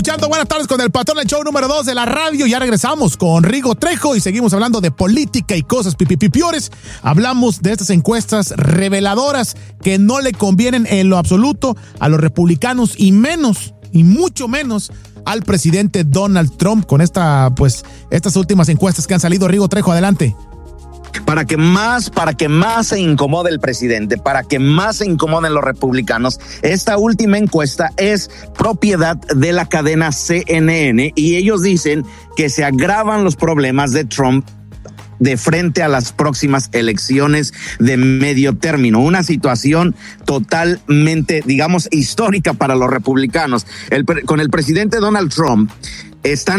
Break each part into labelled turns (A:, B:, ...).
A: Buenas tardes con el patrón del show número 2 de la radio. Ya regresamos con Rigo Trejo y seguimos hablando de política y cosas piores. Hablamos de estas encuestas reveladoras que no le convienen en lo absoluto a los republicanos y mucho menos al presidente Donald Trump con estas últimas encuestas que han salido. Rigo Trejo, adelante.
B: Para que más se incomode el presidente, para que más se incomoden los republicanos, esta última encuesta es propiedad de la cadena CNN y ellos dicen que se agravan los problemas de Trump de frente a las próximas elecciones de medio término. Una situación totalmente, digamos, histórica para los republicanos. Con el presidente Donald Trump, está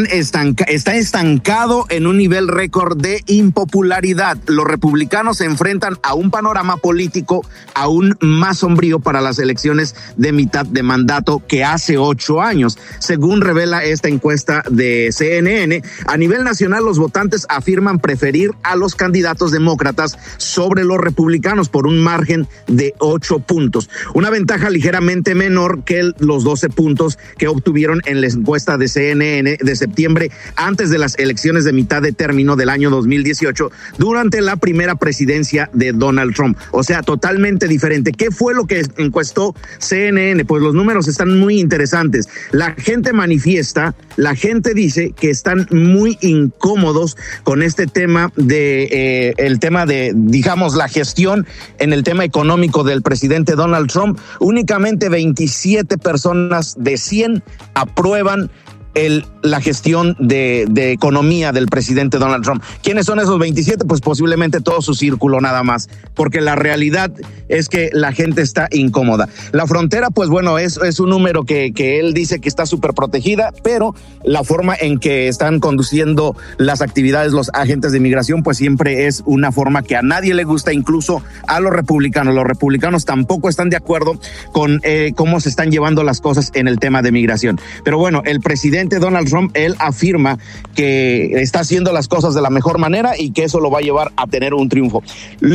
B: estancado en un nivel récord de impopularidad. Los republicanos se enfrentan a un panorama político aún más sombrío para las elecciones de mitad de mandato que hace 8 años. Según revela esta encuesta de CNN, a nivel nacional los votantes afirman preferir a los candidatos demócratas sobre los republicanos por un margen de 8 puntos. Una ventaja ligeramente menor que los 12 puntos que obtuvieron en la encuesta de CNN de septiembre antes de las elecciones de mitad de término del año 2018 durante la primera presidencia de Donald Trump. O sea, totalmente diferente. ¿Qué fue lo que encuestó CNN? Pues los números están muy interesantes. La gente manifiesta, la gente dice que están muy incómodos con este tema de digamos, la gestión en el tema económico del presidente Donald Trump. Únicamente 27 personas de 100 aprueban la gestión de economía del presidente Donald Trump. ¿Quiénes son esos 27? Pues posiblemente todo su círculo nada más, porque la realidad es que la gente está incómoda. La frontera, pues bueno, es un número que él dice que está súper protegida, pero la forma en que están conduciendo las actividades los agentes de inmigración, pues siempre es una forma que a nadie le gusta, incluso a los republicanos. Los republicanos tampoco están de acuerdo con cómo se están llevando las cosas en el tema de migración. Pero bueno, el presidente Donald Trump, él afirma que está haciendo las cosas de la mejor manera y que eso lo va a llevar a tener un triunfo.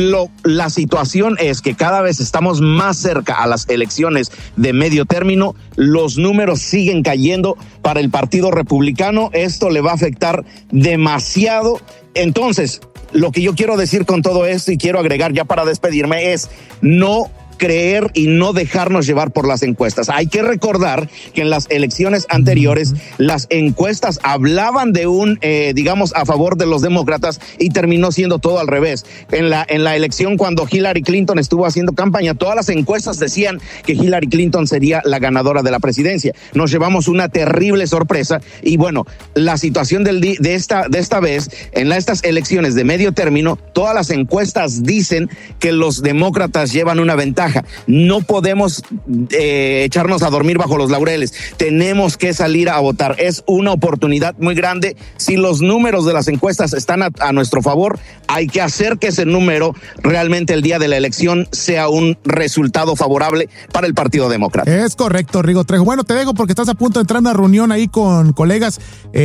B: La situación es que cada vez estamos más cerca a las elecciones de medio término, los números siguen cayendo para el Partido Republicano, esto le va a afectar demasiado. Entonces, lo que yo quiero decir con todo esto y quiero agregar ya para despedirme es no creer y no dejarnos llevar por las encuestas. Hay que recordar que en las elecciones anteriores las encuestas hablaban de digamos, a favor de los demócratas y terminó siendo todo al revés. En la elección cuando Hillary Clinton estuvo haciendo campaña, todas las encuestas decían que Hillary Clinton sería la ganadora de la presidencia. Nos llevamos una terrible sorpresa y bueno, la situación de esta vez, en estas elecciones de medio término, todas las encuestas dicen que los demócratas llevan una ventaja. No podemos echarnos a dormir bajo los laureles. Tenemos que salir a votar. Es una oportunidad muy grande. Si los números de las encuestas están a nuestro favor, hay que hacer que ese número realmente el día de la elección sea un resultado favorable para el Partido Demócrata.
A: Es correcto, Rigo Trejo. Bueno, te dejo porque estás a punto de entrar a una reunión ahí con colegas,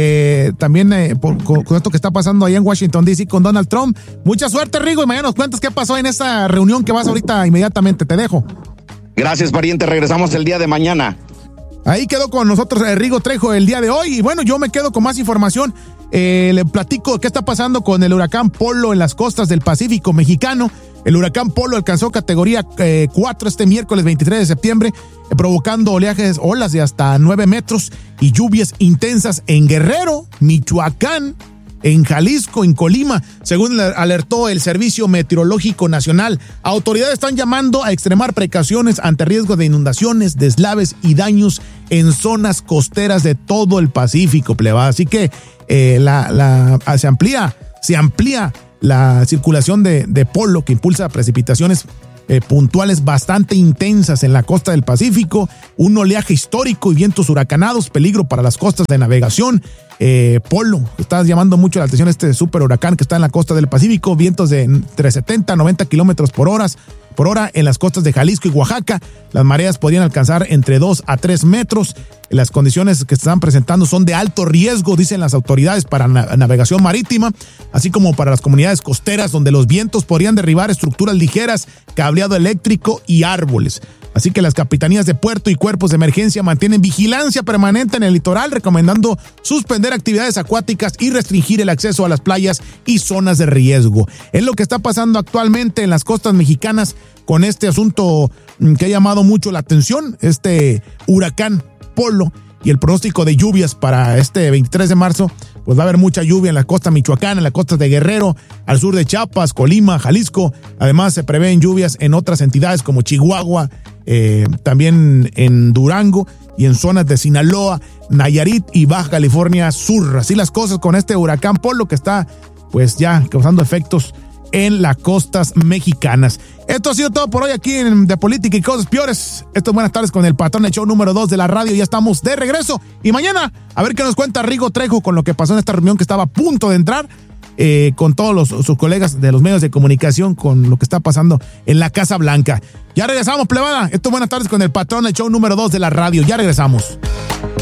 A: también con esto que está pasando ahí en Washington, D.C. con Donald Trump. Mucha suerte, Rigo, y mañana nos cuentas qué pasó en esa reunión que vas ahorita inmediatamente. Te dejo.
B: Gracias, pariente. Regresamos el día de mañana.
A: Ahí quedó con nosotros Rigo Trejo el día de hoy. Y bueno, yo me quedo con más información. Le platico qué está pasando con el huracán Polo en las costas del Pacífico mexicano. El huracán Polo alcanzó categoría 4 este miércoles 23 de septiembre, provocando olas de hasta 9 metros y lluvias intensas en Guerrero, Michoacán, en Jalisco, en Colima, según alertó el Servicio Meteorológico Nacional. Autoridades están llamando a extremar precauciones ante riesgo de inundaciones, deslaves y daños en zonas costeras de todo el Pacífico, plebada. Así que se amplía la circulación de Polo, que impulsa precipitaciones puntuales bastante intensas en la costa del Pacífico, un oleaje histórico y vientos huracanados, peligro para las costas de navegación. Polo, está llamando mucho la atención este super huracán que está en la costa del Pacífico, vientos de entre 70 a 90 kilómetros por hora en las costas de Jalisco y Oaxaca. Las mareas podrían alcanzar entre 2 a 3 metros. Las condiciones que se están presentando son de alto riesgo, dicen las autoridades, para navegación marítima, así como para las comunidades costeras, donde los vientos podrían derribar estructuras ligeras, cableado eléctrico y árboles. Así que las capitanías de puerto y cuerpos de emergencia mantienen vigilancia permanente en el litoral, recomendando suspender actividades acuáticas y restringir el acceso a las playas y zonas de riesgo. Es lo que está pasando actualmente en las costas mexicanas con este asunto que ha llamado mucho la atención, este huracán Polo, y el pronóstico de lluvias para este 23 de marzo, pues va a haber mucha lluvia en la costa michoacana, en la costa de Guerrero, al sur de Chiapas, Colima, Jalisco. Además se prevén lluvias en otras entidades como Chihuahua, también en Durango y en zonas de Sinaloa, Nayarit y Baja California Sur. Así las cosas con este huracán Polo que está pues ya causando efectos en las costas mexicanas. Esto ha sido todo por hoy aquí en De Política y Cosas Peores. Esto es Buenas Tardes con el patrón, el show número 2 de la radio. Ya estamos de regreso. Y mañana, a ver qué nos cuenta Rigo Trejo con lo que pasó en esta reunión que estaba a punto de entrar con todos sus colegas de los medios de comunicación, con lo que está pasando en la Casa Blanca. Ya regresamos, plebada. Esto es Buenas Tardes con el patrón, el show número 2 de la radio. Ya regresamos.